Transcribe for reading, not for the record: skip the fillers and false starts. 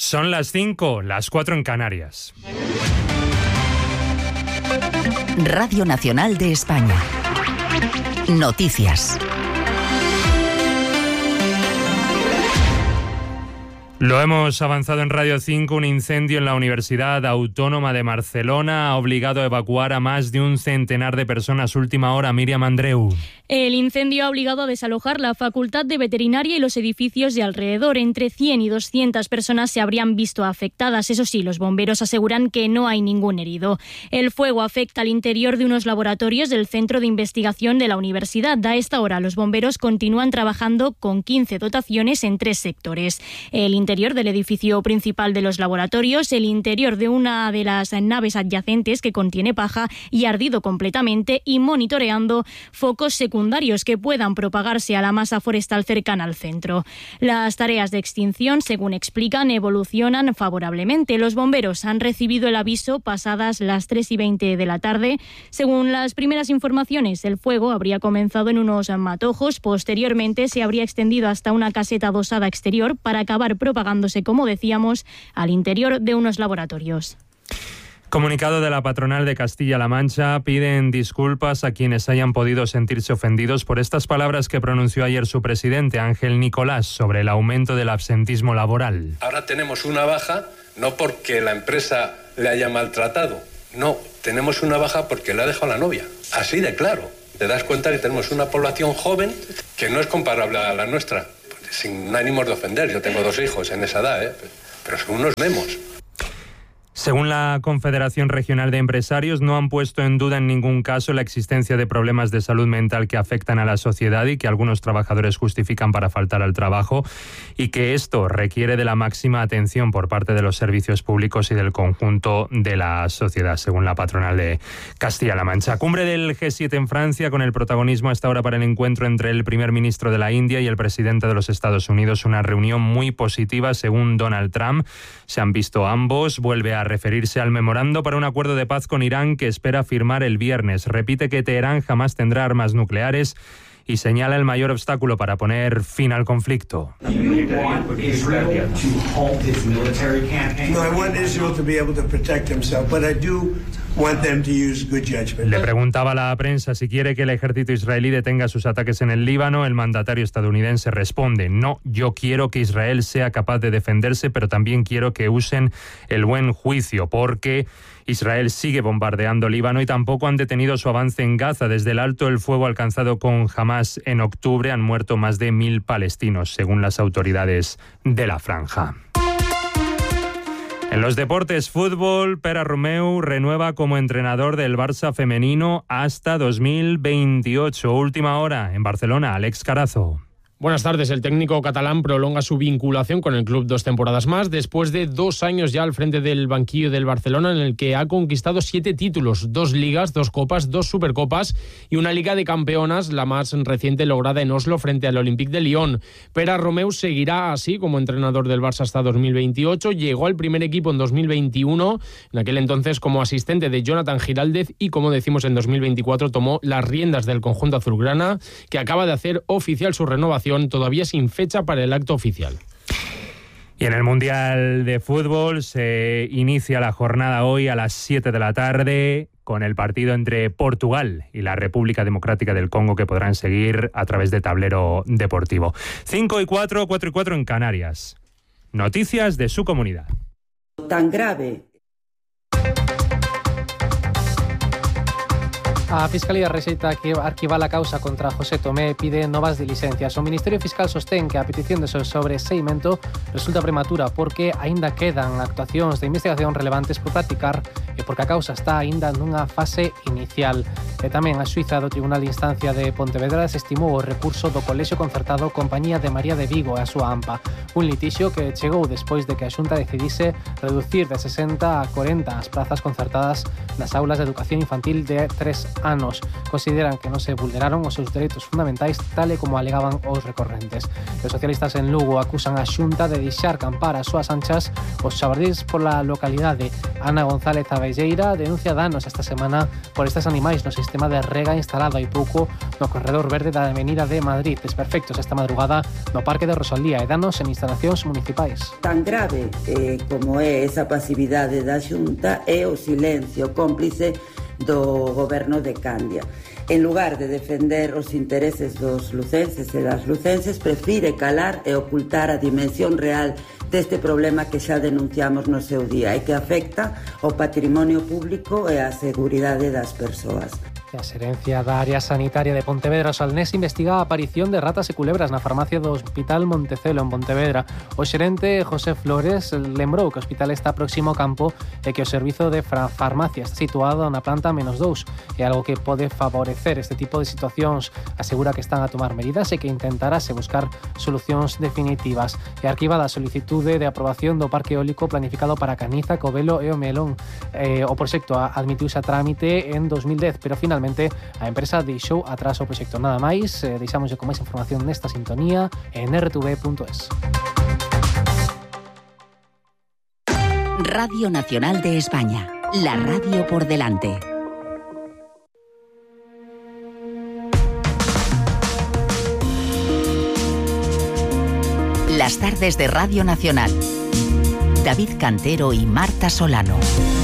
Son las 5, las 4 en Canarias. Radio Nacional de España. Noticias. Lo hemos avanzado en Radio 5. Un incendio en la Universidad Autónoma de Barcelona ha obligado a evacuar a más de un centenar de personas. Última hora, Míriam Andreu. El incendio ha obligado a desalojar la Facultad de Veterinaria y los edificios de alrededor. Entre 100 y 200 personas se habrían visto afectadas. Eso sí, los bomberos aseguran que no hay ningún herido. El fuego afecta al interior de unos laboratorios del Centro de Investigación de la Universidad. A esta hora, los bomberos continúan trabajando con 15 dotaciones en 3 sectores. El interior del edificio principal de los laboratorios, el interior de una de las naves adyacentes que contiene paja y ardido completamente, y monitoreando focos secundarios que puedan propagarse a la masa forestal cercana al centro. Las tareas de extinción, según explican, evolucionan favorablemente. Los bomberos han recibido el aviso pasadas las 3:20 de la tarde. Según las primeras informaciones, el fuego habría comenzado en unos matojos, posteriormente se habría extendido hasta una caseta adosada exterior para acabar propagándose, como decíamos, al interior de unos laboratorios. Comunicado de la patronal de Castilla-La Mancha. Piden disculpas a quienes hayan podido sentirse ofendidos por estas palabras que pronunció ayer su presidente, Ángel Nicolás, sobre el aumento del absentismo laboral. Ahora tenemos una baja, no porque la empresa le haya maltratado, no, tenemos una baja porque le ha dejado la novia. Así de claro. Te das cuenta que tenemos una población joven que no es comparable a la nuestra. Sin ánimos de ofender, yo tengo 2 hijos en esa edad, pero son unos memos. Según la Confederación Regional de Empresarios, no han puesto en duda en ningún caso la existencia de problemas de salud mental que afectan a la sociedad y que algunos trabajadores justifican para faltar al trabajo, y que esto requiere de la máxima atención por parte de los servicios públicos y del conjunto de la sociedad, según la patronal de Castilla-La Mancha. Cumbre del G7 en Francia, con el protagonismo hasta ahora para el encuentro entre el primer ministro de la India y el presidente de los Estados Unidos. Una reunión muy positiva, según Donald Trump. Se han visto ambos. Vuelve a referirse al memorando para un acuerdo de paz con Irán que espera firmar el viernes. Repite que Teherán jamás tendrá armas nucleares y señala el mayor obstáculo para poner fin al conflicto. Le preguntaba a la prensa si quiere que el ejército israelí detenga sus ataques en el Líbano. El mandatario estadounidense responde: no, yo quiero que Israel sea capaz de defenderse, pero también quiero que usen el buen juicio, porque Israel sigue bombardeando Líbano y tampoco han detenido su avance en Gaza. Desde el alto el fuego alcanzado con Hamás en octubre han muerto más de 1.000 palestinos, según las autoridades de la franja. En los deportes, fútbol, Pere Romeu renueva como entrenador del Barça femenino hasta 2028. Última hora en Barcelona, Alex Carazo. Buenas tardes. El técnico catalán prolonga su vinculación con el club 2 temporadas más, después de 2 años ya al frente del banquillo del Barcelona, en el que ha conquistado 7 títulos, 2 ligas, 2 copas, 2 supercopas y una Liga de Campeonas, la más reciente lograda en Oslo frente al Olympique de Lyon. Pere Romeu seguirá así como entrenador del Barça hasta 2028. Llegó al primer equipo en 2021, en aquel entonces como asistente de Jonathan Giraldez, y como decimos en 2024 tomó las riendas del conjunto azulgrana, que acaba de hacer oficial su renovación, todavía sin fecha para el acto oficial. Y en el Mundial de Fútbol se inicia la jornada hoy a las 7 de la tarde con el partido entre Portugal y la República Democrática del Congo, que podrán seguir a través de Tablero Deportivo. 5 y 4, 4 y 4 en Canarias. Noticias de su comunidad. Tan grave. A Fiscalía rexeita que arquivar a causa contra José Tomé e pide novas diligencias. O Ministerio Fiscal sostén que a petición de sobreseimento resulta prematura porque aínda quedan actuacións de investigación relevantes por practicar e porque a causa está aínda nunha fase inicial. E tamén a xuíza do Tribunal de Instancia de Pontevedra desestimou o recurso do Colexio Concertado Compañía de María de Vigo e a súa AMPA. Un litixio que chegou despois de que a Xunta decidise reducir de 60 a 40 as prazas concertadas nas aulas de educación infantil de 3 anos. Consideran que non se vulneraron os seus dereitos fundamentais tal e como alegaban os recorrentes. Os socialistas en Lugo acusan a Xunta de deixar campar as súas anchas os xabardís pola localidade. Ana González Velleira denuncia danos esta semana por estes animais no sistema de rega instalado hai pouco no corredor verde da Avenida de Madrid. Desperfectos esta madrugada no Parque de Rosalía e danos en instalacións municipais. Tan grave como é esa pasividade da Xunta é o silencio cómplice do goberno de Candia. En lugar de defender os intereses dos lucenses e das lucenses, prefire calar e ocultar a dimensión real deste problema que xa denunciamos no seu día e que afecta ao patrimonio público e á seguridade das persoas. A Xerencia da Área Sanitaria de Pontevedra, Salnés, investiga a aparición de ratas e culebras na farmacia do Hospital Montecelo en Pontevedra. O xerente José Flores lembrou que o hospital está próximo ao campo e que o servizo de farmacia está situado na planta -2. É algo que pode favorecer este tipo de situacións. Asegura que están a tomar medidas e que intentarase buscar solucións definitivas. E arquivada a solicitude de aprobación do parque eólico planificado para Caniza, Covelo e o Melón. O proxecto admitiuse a trámite en 2010, pero finalmente a empresa deixou atrás o proxecto. Nada máis, deixámoslle con máis información nesta sintonía en rtv.es. Radio Nacional de España, la radio por delante. Las tardes de Radio Nacional. David Cantero y Marta Solano.